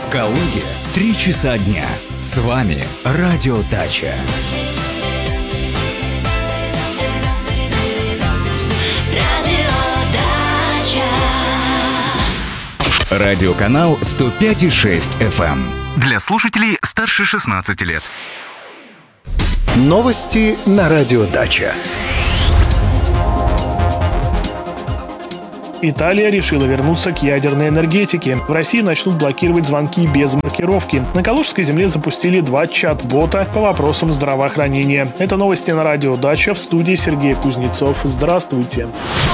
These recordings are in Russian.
В Калуге 3 часа дня. С вами Радио Дача. Радиоканал 105,6 FM. Для слушателей старше 16 лет. Новости на Радио Дача. Италия решила вернуться к ядерной энергетике. В России начнут блокировать звонки без маркировки. На Калужской земле запустили 2 чат-бота по вопросам здравоохранения. Это новости на Радио Дача, в студии Сергей Кузнецов. Здравствуйте.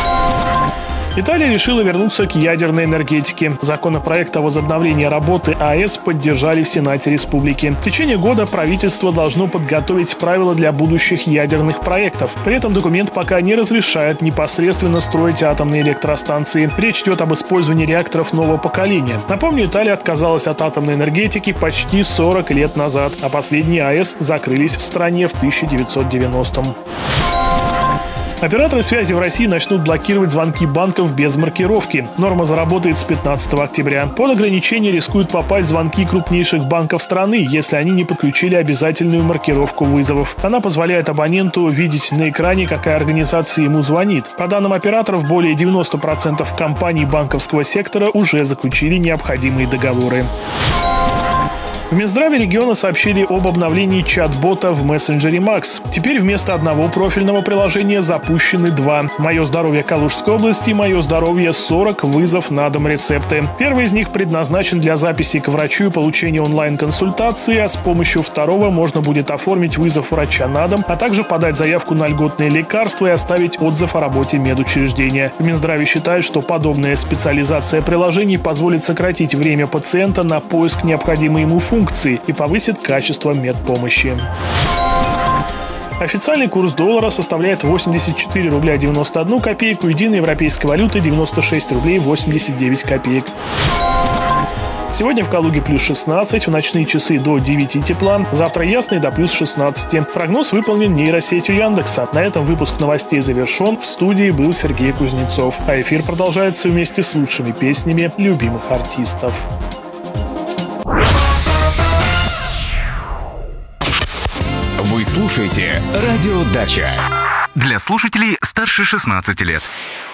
Италия решила вернуться к ядерной энергетике. Законопроект о возобновлении работы АЭС поддержали в Сенате Республики. В течение года правительство должно подготовить правила для будущих ядерных проектов. При этом документ пока не разрешает непосредственно строить атомные электростанции. Речь идет об использовании реакторов нового поколения. Напомню, Италия отказалась от атомной энергетики почти 40 лет назад, а последние АЭС закрылись в стране в 1990-м. Операторы связи в России начнут блокировать звонки банков без маркировки. Норма заработает с 15 октября. Под ограничение рискуют попасть звонки крупнейших банков страны, если они не подключили обязательную маркировку вызовов. Она позволяет абоненту видеть на экране, какая организация ему звонит. По данным операторов, более 90% компаний банковского сектора уже заключили необходимые договоры. В Минздраве региона сообщили об обновлении чат-бота в мессенджере Макс. Теперь вместо одного профильного приложения запущены 2. «Мое здоровье Калужской области», «Мое здоровье 40», «Вызов на дом рецепты». Первый из них предназначен для записи к врачу и получения онлайн-консультации, а с помощью второго можно будет оформить вызов врача на дом, а также подать заявку на льготные лекарства и оставить отзыв о работе медучреждения. В Минздраве считают, что подобная специализация приложений позволит сократить время пациента на поиск необходимой ему функции и повысит качество медпомощи. Официальный курс доллара составляет 84 рубля 91 копейку, единой европейской валюты 96 рублей 89 копеек. Сегодня в Калуге плюс 16, в ночные часы до 9 тепла, завтра ясно и до плюс 16. Прогноз выполнен нейросетью Яндекса. На этом выпуск новостей завершен. В студии был Сергей Кузнецов. А эфир продолжается вместе с лучшими песнями любимых артистов. Вы слушаете Радио Дача. Для слушателей старше 16 лет.